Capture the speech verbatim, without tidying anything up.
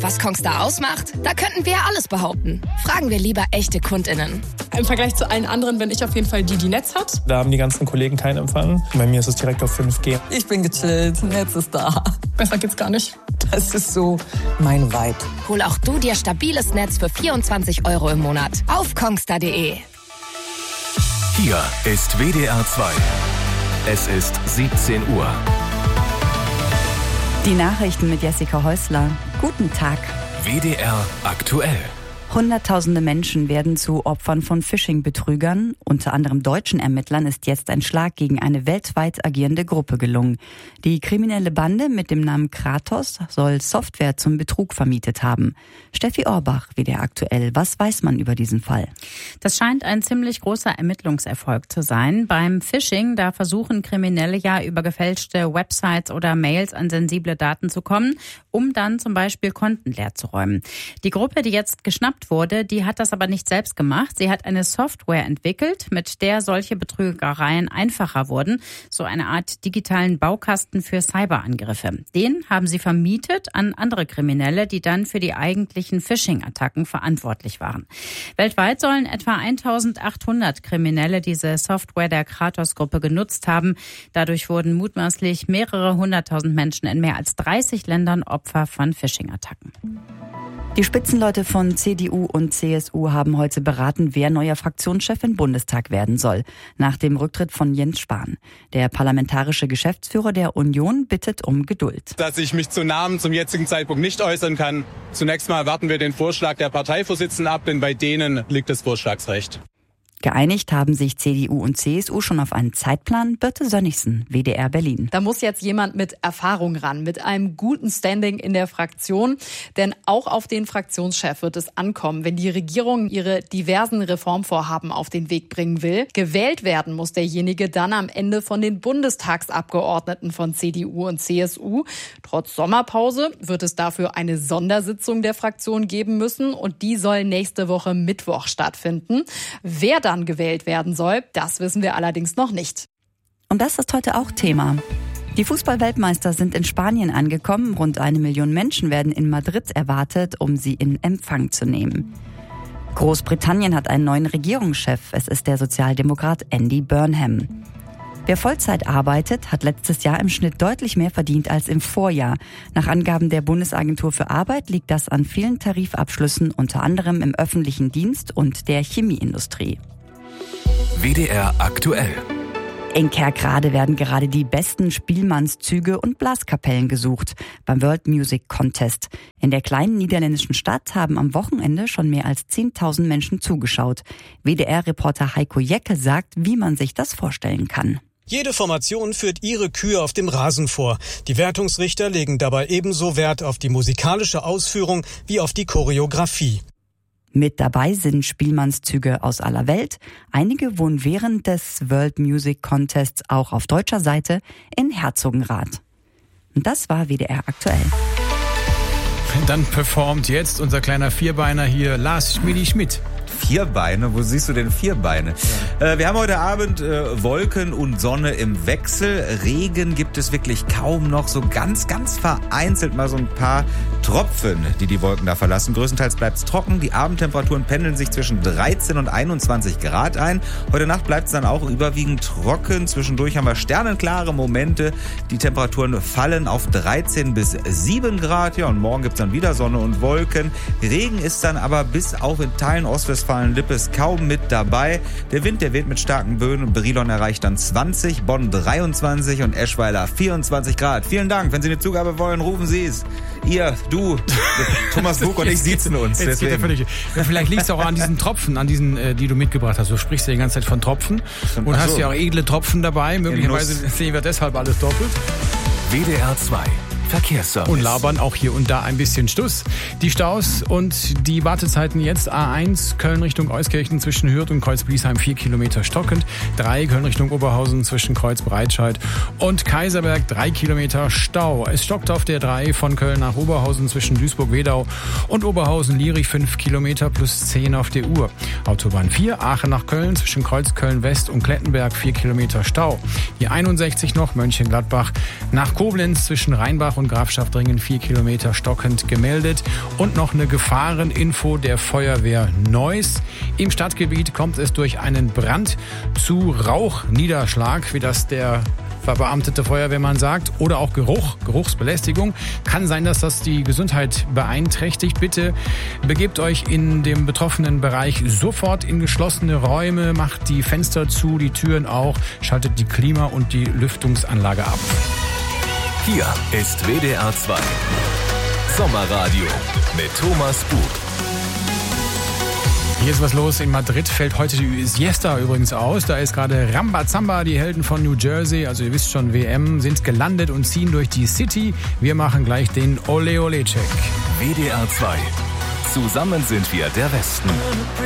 Was Kongstar ausmacht? Da könnten wir alles behaupten. Fragen wir lieber echte KundInnen. Im Vergleich zu allen anderen bin ich auf jeden Fall die, die Netz hat. Da haben die ganzen Kollegen keinen Empfang. Bei mir ist es direkt auf fünf G. Ich bin gechillt, Netz ist da. Besser geht's gar nicht. Das ist so mein Vibe. Hol auch du dir stabiles Netz für vierundzwanzig Euro im Monat auf kongstar punkt de. Hier ist W D R zwei. Es ist siebzehn Uhr. Die Nachrichten mit Jessica Häusler. Guten Tag. W D R aktuell. Hunderttausende Menschen werden zu Opfern von Phishing-Betrügern. Unter anderem deutschen Ermittlern ist jetzt ein Schlag gegen eine weltweit agierende Gruppe gelungen. Die kriminelle Bande mit dem Namen Kratos soll Software zum Betrug vermietet haben. Steffi Orbach, W D R aktuell. Was weiß man über diesen Fall? Das scheint ein ziemlich großer Ermittlungserfolg zu sein. Beim Phishing, da versuchen Kriminelle ja über gefälschte Websites oder Mails an sensible Daten zu kommen, um dann zum Beispiel Konten leer zu räumen. Die Gruppe, die jetzt geschnappt wurde, die hat das aber nicht selbst gemacht. Sie hat eine Software entwickelt, mit der solche Betrügereien einfacher wurden. So eine Art digitalen Baukasten für Cyberangriffe. Den haben sie vermietet an andere Kriminelle, die dann für die eigentlichen Phishing-Attacken verantwortlich waren. Weltweit sollen etwa eintausendachthundert Kriminelle diese Software der Kratos-Gruppe genutzt haben. Dadurch wurden mutmaßlich mehrere hunderttausend Menschen in mehr als dreißig Ländern Opfer von Phishing-Attacken. Die Spitzenleute von C D U und C S U haben heute beraten, wer neuer Fraktionschef im Bundestag werden soll, nach dem Rücktritt von Jens Spahn. Der parlamentarische Geschäftsführer der Union bittet um Geduld. Dass ich mich zu Namen zum jetzigen Zeitpunkt nicht äußern kann. Zunächst mal warten wir den Vorschlag der Parteivorsitzenden ab, denn bei denen liegt das Vorschlagsrecht. Geeinigt haben sich C D U und C S U schon auf einen Zeitplan. Birte Sönnigsen, W D R Berlin. Da muss jetzt jemand mit Erfahrung ran, mit einem guten Standing in der Fraktion. Denn auch auf den Fraktionschef wird es ankommen, wenn die Regierung ihre diversen Reformvorhaben auf den Weg bringen will. Gewählt werden muss derjenige dann am Ende von den Bundestagsabgeordneten von C D U und C S U. Trotz Sommerpause wird es dafür eine Sondersitzung der Fraktion geben müssen. Und die soll nächste Woche Mittwoch stattfinden. Wer dann gewählt werden soll, das wissen wir allerdings noch nicht. Und das ist heute auch Thema. Die Fußball-Weltmeister sind in Spanien angekommen. Rund eine Million Menschen werden in Madrid erwartet, um sie in Empfang zu nehmen. Großbritannien hat einen neuen Regierungschef. Es ist der Sozialdemokrat Andy Burnham. Wer Vollzeit arbeitet, hat letztes Jahr im Schnitt deutlich mehr verdient als im Vorjahr. Nach Angaben der Bundesagentur für Arbeit liegt das an vielen Tarifabschlüssen, unter anderem im öffentlichen Dienst und der Chemieindustrie. W D R aktuell. In Kerkrade werden gerade die besten Spielmannszüge und Blaskapellen gesucht beim World Music Contest. In der kleinen niederländischen Stadt haben am Wochenende schon mehr als zehntausend Menschen zugeschaut. W D R-Reporter Heiko Jecke sagt, wie man sich das vorstellen kann. Jede Formation führt ihre Kühe auf dem Rasen vor. Die Wertungsrichter legen dabei ebenso Wert auf die musikalische Ausführung wie auf die Choreografie. Mit dabei sind Spielmannszüge aus aller Welt. Einige wohnen während des World Music Contests auch auf deutscher Seite in Herzogenrath. Und das war W D R aktuell. Dann performt jetzt unser kleiner Vierbeiner hier, Lars Schmidi-Schmidt. Vierbeine? Wo siehst du denn Vierbeine? Ja. Äh, wir haben heute Abend äh, Wolken und Sonne im Wechsel. Regen gibt es wirklich kaum noch. So ganz, ganz vereinzelt mal so ein paar Tropfen, die die Wolken da verlassen. Größtenteils bleibt es trocken. Die Abendtemperaturen pendeln sich zwischen dreizehn und einundzwanzig Grad ein. Heute Nacht bleibt es dann auch überwiegend trocken. Zwischendurch haben wir sternenklare Momente. Die Temperaturen fallen auf dreizehn bis sieben Grad. Ja, und morgen gibt es dann wieder Sonne und Wolken. Regen ist dann aber bis auf in Teilen Ostwestfalen-Lippe ist kaum mit dabei. Der Wind, der weht mit starken Böen. Brilon erreicht dann zwanzig, Bonn dreiundzwanzig und Eschweiler vierundzwanzig Grad. Vielen Dank. Wenn Sie eine Zugabe wollen, rufen Sie es. Ihr, du, Thomas Buch und ich sitzen uns. Jetzt geht er völlig. Ja, vielleicht liegt es auch an diesen Tropfen, an diesen, äh, die du mitgebracht hast. Du sprichst ja die ganze Zeit von Tropfen und Ach hast so. ja auch edle Tropfen dabei. Möglicherweise sehen wir deshalb alles doppelt. W D R zwei. Verkehrsservice. Und labern auch hier und da ein bisschen Stuss. Die Staus und die Wartezeiten jetzt: A eins Köln Richtung Euskirchen zwischen Hürth und Kreuz-Bliesheim vier Kilometer stockend. drei Köln Richtung Oberhausen zwischen Kreuz-Breitscheid und Kaiserberg drei Kilometer Stau. Es stockt auf der drei von Köln nach Oberhausen zwischen Duisburg-Wedau und Oberhausen-Lierich fünf Kilometer plus zehn auf der Uhr. Autobahn vier Aachen nach Köln zwischen Kreuz-Köln-West und Klettenberg vier Kilometer Stau. Die einundsechzig noch Mönchengladbach nach Koblenz zwischen Rheinbach und Grafschaftringen vier Kilometer stockend gemeldet. Und noch eine Gefahreninfo der Feuerwehr Neuss. Im Stadtgebiet kommt es durch einen Brand zu Rauchniederschlag, wie das der verbeamtete Feuerwehrmann sagt, oder auch Geruch, Geruchsbelästigung. Kann sein, dass das die Gesundheit beeinträchtigt. Bitte begebt euch in dem betroffenen Bereich sofort in geschlossene Räume, macht die Fenster zu, die Türen auch, schaltet die Klima- und die Lüftungsanlage ab. Hier ist W D R zwei Sommerradio mit Thomas Bug. Hier ist was los. In Madrid fällt heute die Siesta übrigens aus. Da ist gerade Rambazamba, die Helden von New Jersey, also ihr wisst schon, W M, sind gelandet und ziehen durch die City. Wir machen gleich den Ole-Ole-Check. W D R zwei. Zusammen sind wir der Westen.